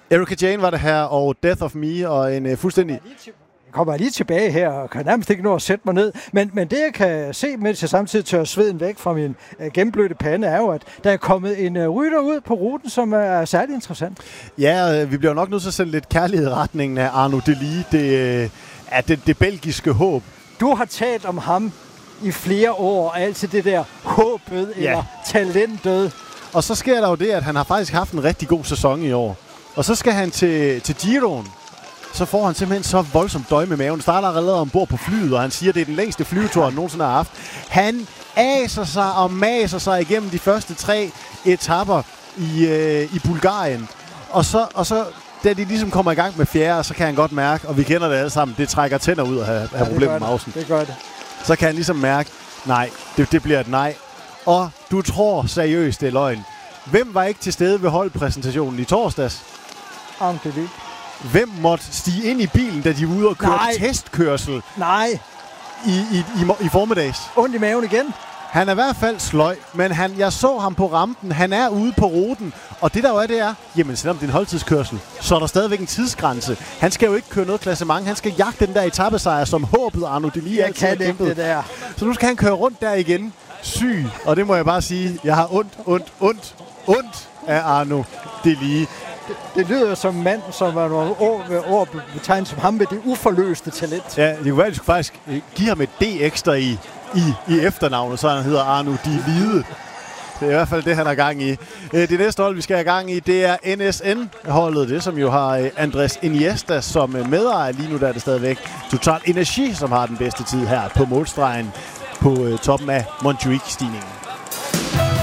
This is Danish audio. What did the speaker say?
Erika Jane var det her, og Death of Me, og en fuldstændig... Jeg kommer lige tilbage her, og kan nærmest ikke nå at sætte mig ned. Men det, jeg kan se, mens jeg samtidig tørrer sveden væk fra min gennemblødte pande, er jo, at der er kommet en rytter ud på ruten, som er særlig interessant. Ja, vi bliver nok nødt til at sende lidt kærlighed i retningen af Arnaud Dély, det belgiske håb. Du har talt om ham i flere år, og altid det der håbet eller talentet. Og så sker der jo det, at han har faktisk haft en rigtig god sæson i år. Og så skal han til Giroen. Så får han simpelthen så voldsomt døje med maven. Det starter allerede ombord på flyet, og han siger, at det er den længste flyvetur, han nogensinde har haft. Han aser sig og maser sig igennem de første 3 etapper i Bulgarien. Og så da de ligesom kommer i gang med fjerde, så kan han godt mærke, og vi kender det alle sammen, det trækker tænder ud at have problemer med mausen. Det gør det. Så kan han ligesom mærke, nej, det bliver et nej. Og du tror seriøst, det er løgn. Hvem var ikke til stede ved holdpræsentationen i torsdags? Arnaud Dély. Hvem måtte stige ind i bilen, da de var ude og køre testkørsel? Nej. I formiddags. Ondt i maven igen. Han er i hvert fald sløj, men jeg så ham på rampen. Han er ude på ruten, og det der jo er, det er, jamen selvom det er en holdtidskørsel, så er der stadigvæk en tidsgrænse. Han skal jo ikke køre noget klassement. Han skal jagte den der etapesejr, som håbet Arnaud Dély altid har kæmpet. Det der. Så nu skal han køre rundt der igen. Syg. Og det må jeg bare sige, jeg har ondt af Arnaud Dély. Det lyder som en mand, som var nogle år betegnet som ham med det uforløste talent. Ja, det kunne være, at skulle faktisk give ham et D ekstra i efternavnet, så han hedder Arnaud Dély. Det er i hvert fald det, han har gang i. Det næste hold, vi skal have gang i, det er NSN-holdet, det som jo har Andrés Iniesta som medejer. Lige nu der er det stadigvæk Total Energi, som har den bedste tid her på målstregen på toppen af Montjuic-stigningen.